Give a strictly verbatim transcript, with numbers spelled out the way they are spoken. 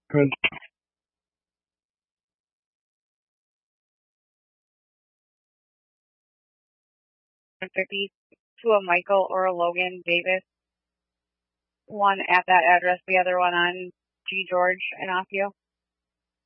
Good. fifty to a Michael or a Logan Davis. One at that address, the other one on G. George and Osseo.